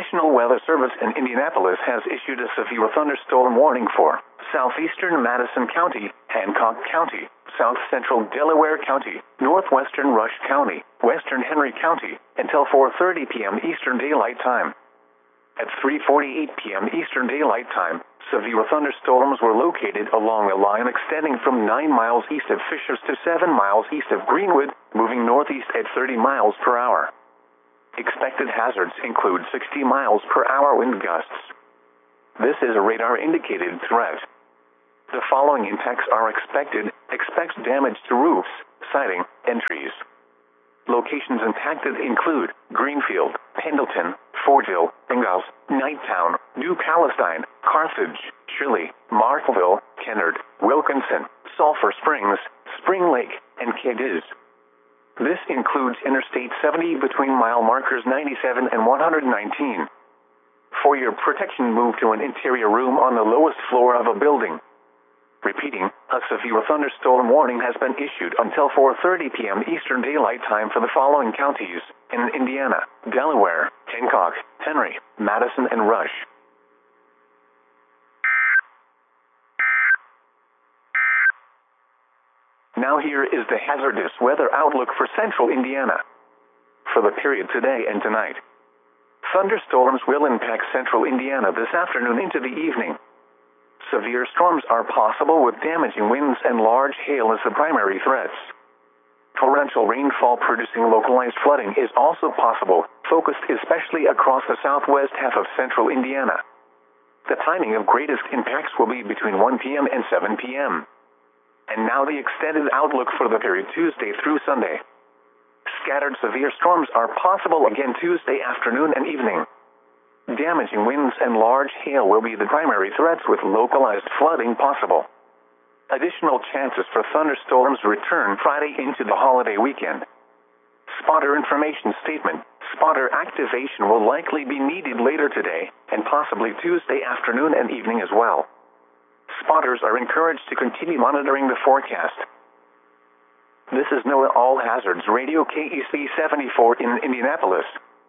National Weather Service in Indianapolis has issued a severe thunderstorm warning for southeastern Madison County, Hancock County, south central Delaware County, northwestern Rush County, western Henry County, until 4:30 p.m. Eastern Daylight Time. At 3:48 p.m. Eastern Daylight Time, severe thunderstorms were located along a line extending from 9 miles east of Fishers to 7 miles east of Greenwood, moving northeast at 30 miles per hour. Expected hazards include 60 miles per hour wind gusts. This is a radar-indicated threat. The following impacts are expected. Expect damage to roofs, siding, and trees. Locations impacted include Greenfield, Pendleton, Fordville, Ingalls, Knighttown, New Palestine, Carthage, Shirley, Markville, Kennard, Wilkinson, Sulphur Springs, Spring Lake, and Cadiz. This includes Interstate 70 between mile markers 97 and 119. For your protection, move to an interior room on the lowest floor of a building. Repeating, a severe thunderstorm warning has been issued until 4:30 p.m. Eastern Daylight Time for the following counties in Indiana: Delaware, Hancock, Henry, Madison, and Rush. Now here is the hazardous weather outlook for central Indiana. For the period today and tonight, thunderstorms will impact central Indiana this afternoon into the evening. Severe storms are possible with damaging winds and large hail as the primary threats. Torrential rainfall producing localized flooding is also possible, focused especially across the southwest half of central Indiana. The timing of greatest impacts will be between 1 p.m. and 7 p.m. And now the extended outlook for the period Tuesday through Sunday. Scattered severe storms are possible again Tuesday afternoon and evening. Damaging winds and large hail will be the primary threats, with localized flooding possible. Additional chances for thunderstorms return Friday into the holiday weekend. Spotter information statement: spotter activation will likely be needed later today, and possibly Tuesday afternoon and evening as well. Spotters are encouraged to continue monitoring the forecast. This is NOAA All Hazards Radio KEC 74 in Indianapolis.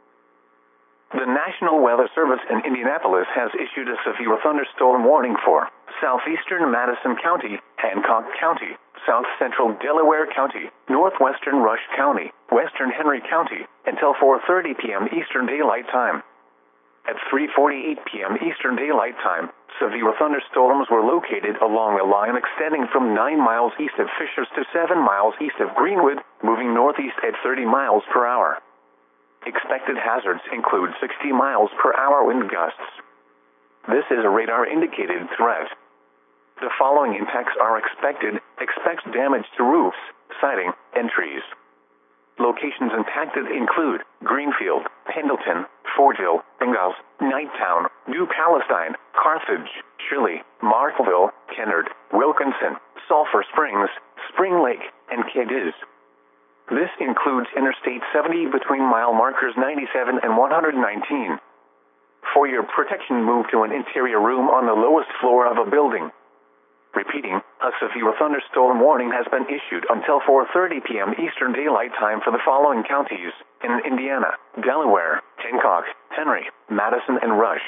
The National Weather Service in Indianapolis has issued a severe thunderstorm warning for southeastern Madison County, Hancock County, south central Delaware County, northwestern Rush County, western Henry County, until 4:30 p.m. Eastern Daylight Time. At 3:48 p.m. Eastern Daylight Time, severe thunderstorms were located along a line extending from 9 miles east of Fishers to 7 miles east of Greenwood, moving northeast at 30 miles per hour. Expected hazards include 60 miles per hour wind gusts. This is a radar-indicated threat. The following impacts are expected. Expect damage to roofs, siding, and trees. Locations impacted include Greenfield, Pendleton, Fordville, Ingalls, Knighttown, New Palestine, Carthage, Shirley, Markville, Kennard, Wilkinson, Sulphur Springs, Spring Lake, and Cadiz. This includes Interstate 70 between mile markers 97 and 119. For your protection, move to an interior room on the lowest floor of a building. Repeating, a severe thunderstorm warning has been issued until 4:30 p.m. Eastern Daylight Time for the following counties in Indiana: Delaware, Hancock, Henry, Madison, and Rush.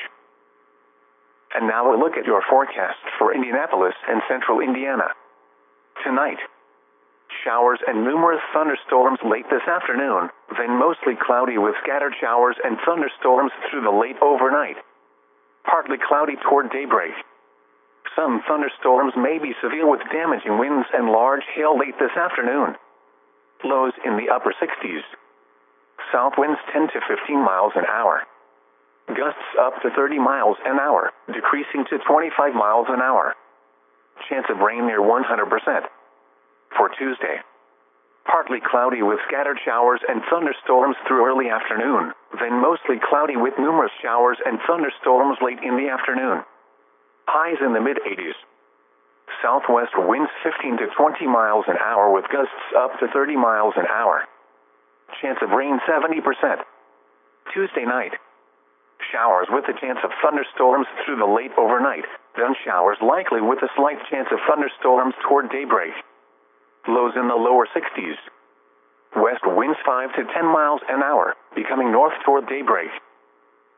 And now a look at your forecast for Indianapolis and central Indiana. Tonight, showers and numerous thunderstorms late this afternoon, then mostly cloudy with scattered showers and thunderstorms through the late overnight. Partly cloudy toward daybreak. Some thunderstorms may be severe with damaging winds and large hail late this afternoon. Lows in the upper 60s. South winds 10 to 15 miles an hour. Gusts up to 30 miles an hour, decreasing to 25 miles an hour. Chance of rain near 100%. For Tuesday, partly cloudy with scattered showers and thunderstorms through early afternoon, then mostly cloudy with numerous showers and thunderstorms late in the afternoon. Highs in the mid-80s. Southwest winds 15 to 20 miles an hour with gusts up to 30 miles an hour. Chance of rain 70%. Tuesday night, showers with a chance of thunderstorms through the late overnight, then showers likely with a slight chance of thunderstorms toward daybreak. Lows in the lower 60s. West winds 5 to 10 miles an hour, becoming north toward daybreak.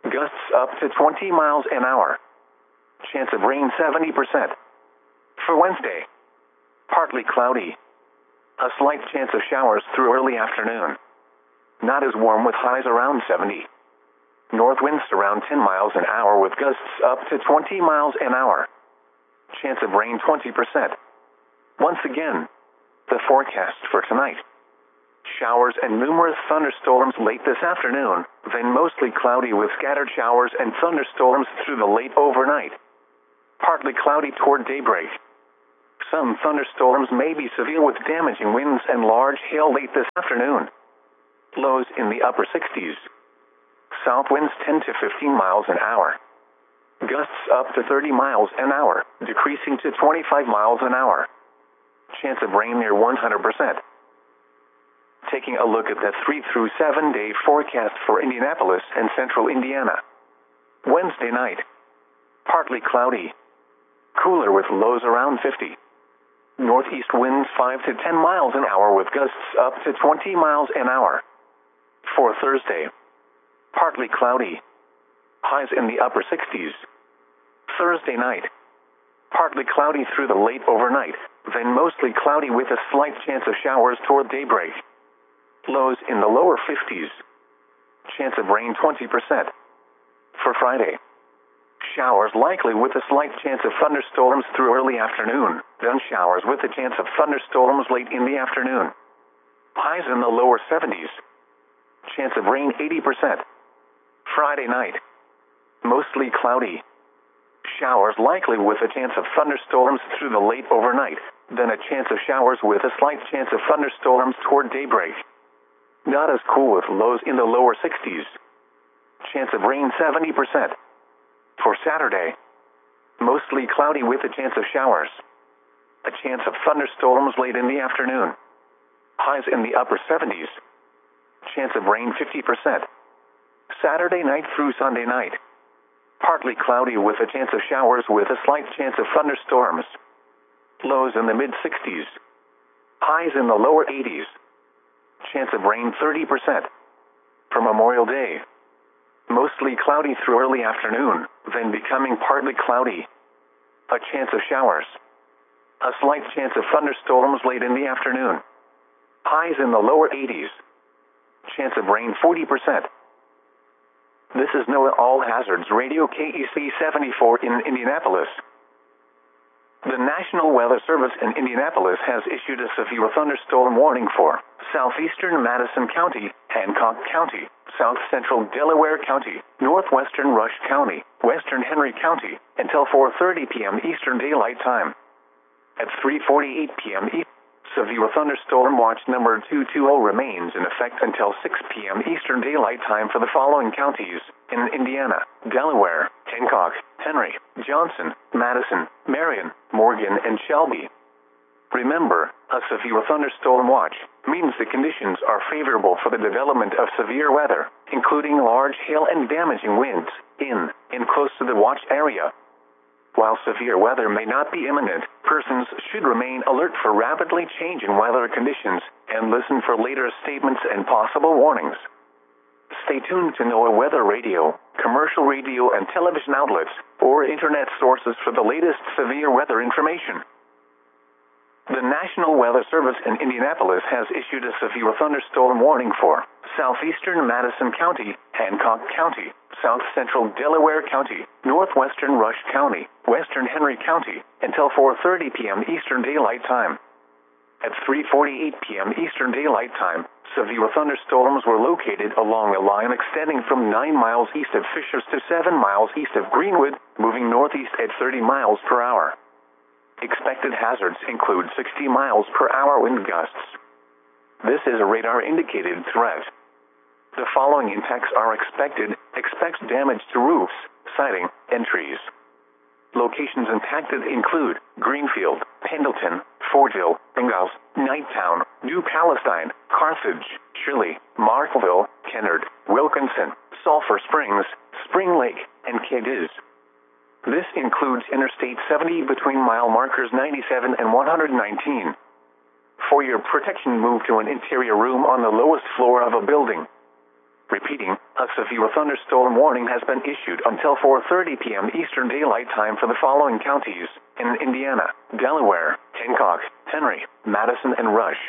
Gusts up to 20 miles an hour. Chance of rain 70%. For Wednesday, partly cloudy. A slight chance of showers through early afternoon. Not as warm with highs around 70. North winds around 10 miles an hour with gusts up to 20 miles an hour. Chance of rain 20%. Once again, the forecast for tonight. Showers and numerous thunderstorms late this afternoon, then mostly cloudy with scattered showers and thunderstorms through the late overnight. Partly cloudy toward daybreak. Some thunderstorms may be severe with damaging winds and large hail late this afternoon. Lows in the upper 60s. South winds 10 to 15 miles an hour. Gusts up to 30 miles an hour, decreasing to 25 miles an hour. Chance of rain near 100%. Taking a look at the 3 through 7 day forecast for Indianapolis and central Indiana. Wednesday night. Partly cloudy. Cooler with lows around 50. Northeast winds 5 to 10 miles an hour with gusts up to 20 miles an hour. For Thursday. Partly cloudy. Highs in the upper 60s. Thursday night. Partly cloudy through the late overnight, then mostly cloudy with a slight chance of showers toward daybreak. Lows in the lower 50s. Chance of rain 20%. For Friday. Showers likely with a slight chance of thunderstorms through early afternoon, then showers with a chance of thunderstorms late in the afternoon. Highs in the lower 70s. Chance of rain 80%. Friday night. Mostly cloudy. Showers likely with a chance of thunderstorms through the late overnight, then a chance of showers with a slight chance of thunderstorms toward daybreak. Not as cool with lows in the lower 60s. Chance of rain 70%. For Saturday. Mostly cloudy with a chance of showers. A chance of thunderstorms late in the afternoon. Highs in the upper 70s. Chance of rain 50%. Saturday night through Sunday night. Partly cloudy with a chance of showers with a slight chance of thunderstorms. Lows in the mid-60s. Highs in the lower 80s. Chance of rain 30%. For Memorial Day. Mostly cloudy through early afternoon, then becoming partly cloudy. A chance of showers. A slight chance of thunderstorms late in the afternoon. Highs in the lower 80s. Chance of rain 40%. This is NOAA All Hazards Radio KEC 74 in Indianapolis. The National Weather Service in Indianapolis has issued a severe thunderstorm warning for southeastern Madison County, Hancock County, south central Delaware County, northwestern Rush County, western Henry County, until 4:30 p.m. Eastern Daylight Time. At 3:48 p.m. Severe thunderstorm watch number 220 remains in effect until 6 p.m. Eastern Daylight Time for the following counties in Indiana: Delaware, Hancock, Henry, Johnson, Madison, Marion, Morgan, and Shelby. Remember, a severe thunderstorm watch means the conditions are favorable for the development of severe weather, including large hail and damaging winds, in and close to the watch area. While severe weather may not be imminent, persons should remain alert for rapidly changing weather conditions and listen for later statements and possible warnings. Stay tuned to NOAA Weather Radio, commercial radio and television outlets, or internet sources for the latest severe weather information. The National Weather Service in Indianapolis has issued a severe thunderstorm warning for southeastern Madison County, Hancock County, south central Delaware County, northwestern Rush County, western Henry County, until 4:30 p.m. Eastern Daylight Time. At 3:48 p.m. Eastern Daylight Time, severe thunderstorms were located along a line extending from 9 miles east of Fishers to 7 miles east of Greenwood, moving northeast at 30 miles per hour. Expected hazards include 60 miles per hour wind gusts. This is a radar-indicated threat. The following impacts are expected. Expect damage to roofs, siding, and trees. Locations impacted include Greenfield, Pendleton, Fordville, Ingalls, Knighttown, New Palestine, Carthage, Shirley, Markville, Kennard, Wilkinson, Sulphur Springs, Spring Lake, and Cadiz. This includes Interstate 70 between mile markers 97 and 119. For your protection, move to an interior room on the lowest floor of a building. Repeating, a severe thunderstorm warning has been issued until 4:30 p.m. Eastern Daylight Time for the following counties in Indiana, Delaware, Hancock, Henry, Madison, and Rush.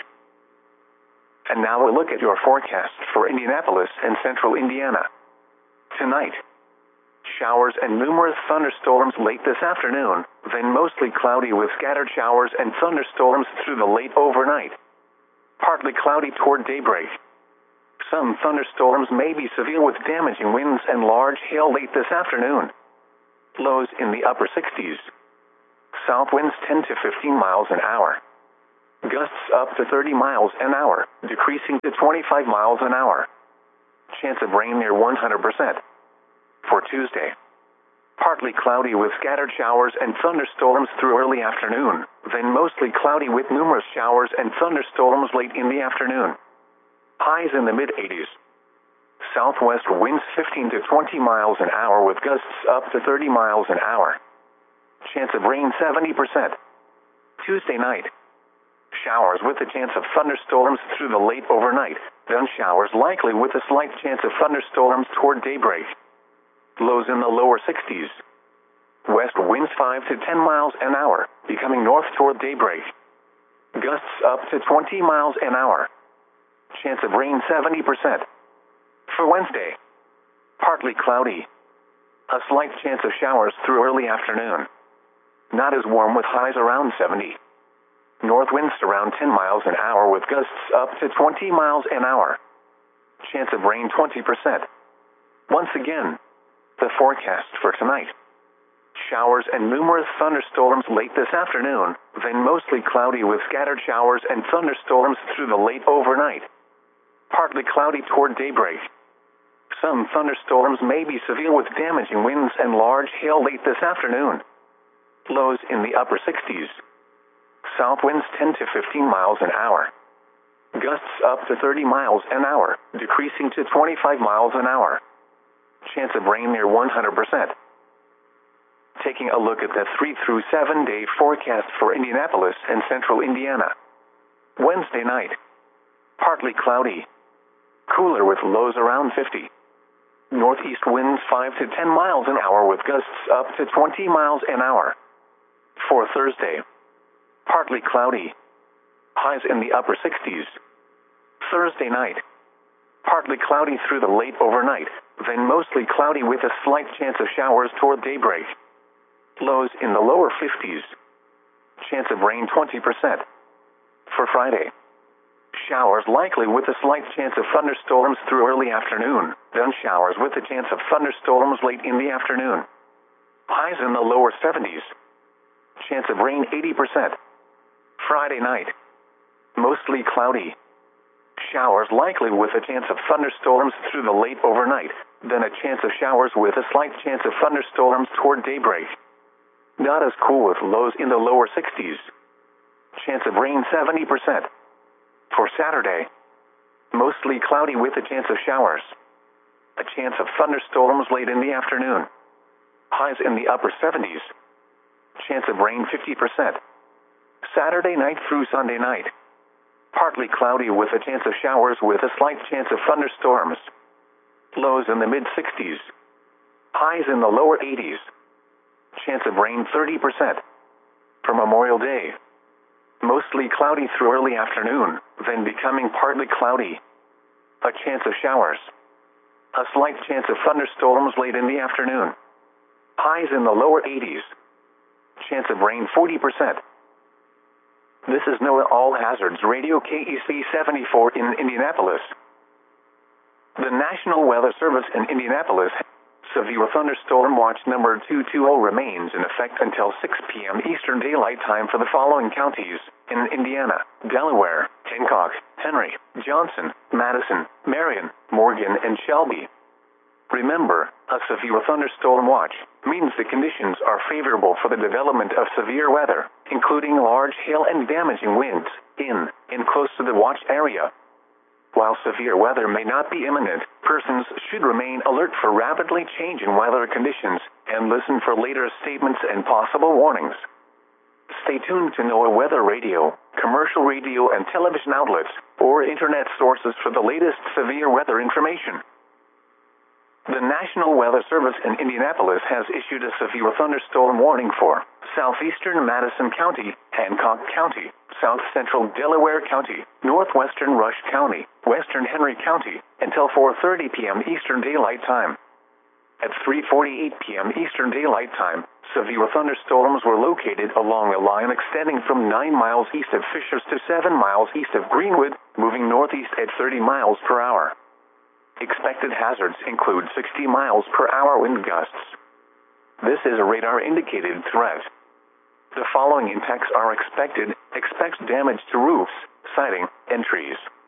And now a look at your forecast for Indianapolis and central Indiana. Tonight, showers and numerous thunderstorms late this afternoon, then mostly cloudy with scattered showers and thunderstorms through the late overnight. Partly cloudy toward daybreak. Some thunderstorms may be severe with damaging winds and large hail late this afternoon. Lows in the upper 60s. South winds 10 to 15 miles an hour. Gusts up to 30 miles an hour, decreasing to 25 miles an hour. Chance of rain near 100%. For Tuesday, partly cloudy with scattered showers and thunderstorms through early afternoon, then mostly cloudy with numerous showers and thunderstorms late in the afternoon. Highs in the mid-80s. Southwest winds 15 to 20 miles an hour with gusts up to 30 miles an hour. Chance of rain 70%. Tuesday night, showers with a chance of thunderstorms through the late overnight, then showers likely with a slight chance of thunderstorms toward daybreak. Lows in the lower 60s. West winds 5 to 10 miles an hour, becoming north toward daybreak. Gusts up to 20 miles an hour. Chance of rain 70%. For Wednesday, partly cloudy. A slight chance of showers through early afternoon. Not as warm with highs around 70. North winds around 10 miles an hour with gusts up to 20 miles an hour. Chance of rain 20%. Once again, the forecast for tonight. Showers and numerous thunderstorms late this afternoon, then mostly cloudy with scattered showers and thunderstorms through the late overnight. Partly cloudy toward daybreak. Some thunderstorms may be severe with damaging winds and large hail late this afternoon. Lows in the upper 60s. South winds 10 to 15 miles an hour. Gusts up to 30 miles an hour, decreasing to 25 miles an hour. Chance of rain near 100%. Taking a look at the 3 through 7 day forecast for Indianapolis and central Indiana. Wednesday night, partly cloudy. Cooler with lows around 50. Northeast winds 5 to 10 miles an hour with gusts up to 20 miles an hour. For Thursday, partly cloudy. Highs in the upper 60s. Thursday night, partly cloudy through the late overnight, then mostly cloudy with a slight chance of showers toward daybreak. Lows in the lower 50s. Chance of rain 20%. For Friday, showers likely with a slight chance of thunderstorms through early afternoon, then showers with a chance of thunderstorms late in the afternoon. Highs in the lower 70s. Chance of rain 80%. Friday night, mostly cloudy. Showers likely with a chance of thunderstorms through the late overnight, then a chance of showers with a slight chance of thunderstorms toward daybreak. Not as cool with lows in the lower 60s. Chance of rain 70%. For Saturday, mostly cloudy with a chance of showers. A chance of thunderstorms late in the afternoon. Highs in the upper 70s. Chance of rain 50%. Saturday night through Sunday night. Partly cloudy with a chance of showers with a slight chance of thunderstorms. Lows in the mid-60s. Highs in the lower 80s. Chance of rain 30%. For Memorial Day, mostly cloudy through early afternoon, then becoming partly cloudy. A chance of showers. A slight chance of thunderstorms late in the afternoon. Highs in the lower 80s. Chance of rain 40%. This is NOAA All Hazards Radio KEC 74 in Indianapolis. The National Weather Service in Indianapolis. Severe thunderstorm watch number 220 remains in effect until 6 p.m. Eastern Daylight Time for the following counties in Indiana, Delaware, Hancock, Henry, Johnson, Madison, Marion, Morgan, and Shelby. Remember, a severe thunderstorm watch means the conditions are favorable for the development of severe weather, including large hail and damaging winds, in and close to the watch area. While severe weather may not be imminent, persons should remain alert for rapidly changing weather conditions and listen for later statements and possible warnings. Stay tuned to NOAA Weather Radio, commercial radio and television outlets, or internet sources for the latest severe weather information. The National Weather Service in Indianapolis has issued a severe thunderstorm warning for southeastern Madison County, Hancock County, south central Delaware County, northwestern Rush County, western Henry County, until 4:30 p.m. Eastern Daylight Time. At 3:48 p.m. Eastern Daylight Time, severe thunderstorms were located along a line extending from 9 miles east of Fishers to 7 miles east of Greenwood, moving northeast at 30 miles per hour. Expected hazards include 60 miles per hour wind gusts. This is a radar-indicated threat. The following impacts are expected. Expect damage to roofs, siding, and trees.